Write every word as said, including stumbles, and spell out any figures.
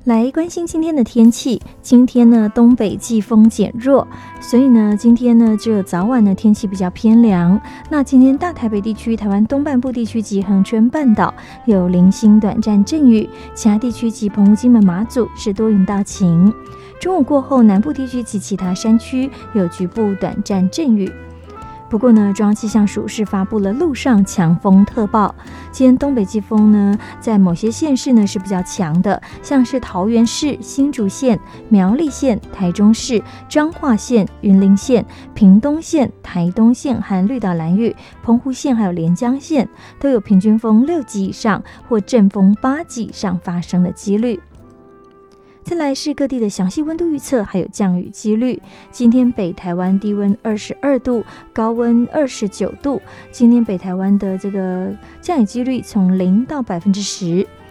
来关心今天的天气。今天呢，东北季风减弱，所以呢，今天呢，只有早晚的天气比较偏凉。那今天大台北地区、台湾东半部地区及恒春半岛有零星短暂阵雨，其他地区及澎湖、金门、马祖是多云到晴。中午过后，南部地区及其他山区有局部短暂阵雨。不过呢，中央气象署是发布了陆上强风特报。今天东北季风呢，在某些县市呢是比较强的，像是桃园市、新竹县、苗栗县、台中市、彰化县、云林县、屏东县、台东县和绿岛兰屿、澎湖县还有连江县都有平均风六级以上或阵风八级以上发生的几率。再来是各地的详细温度预测，还有降雨几率。今天北台湾低温二十二度，高温二十九度。今天北台湾的这个降雨几率从零到百分之十。